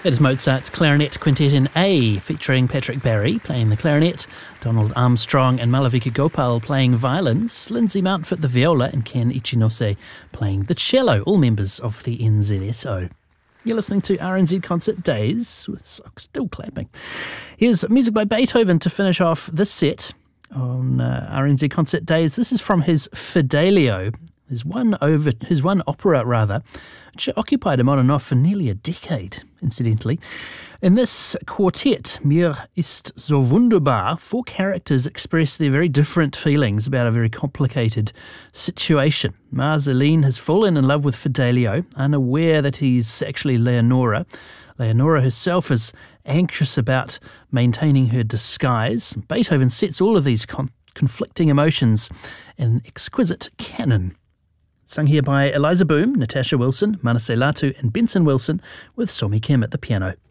It is Mozart's Clarinet Quintet in A, featuring Patrick Barry playing the clarinet, Donald Armstrong and Malavika Gopal playing violins, Lindsay Mountfort the viola, and Ken Ichinose playing the cello, all members of the NZSO. You're listening to RNZ Concert Days, with socks still clapping. Here's music by Beethoven to finish off this set on RNZ Concert Days. This is from his Fidelio, his one opera, which occupied him on and off for nearly a decade, incidentally. In this quartet, Mir ist so wunderbar, 4 characters express their very different feelings about a very complicated situation. Marceline has fallen in love with Fidelio, unaware that he's actually Leonora. Leonora herself is anxious about maintaining her disguise. Beethoven sets all of these conflicting emotions in exquisite canon. Sung here by Eliza Boom, Natasha Wilson, Manasseh Latu and Benson Wilson, with Somi Kim at the piano.